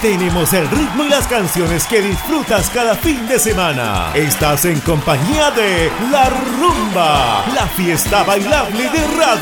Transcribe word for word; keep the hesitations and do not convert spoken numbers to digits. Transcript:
Tenemos el ritmo y las canciones que disfrutas cada fin de semana. Estás en compañía de La Rumba, la fiesta bailable de radio.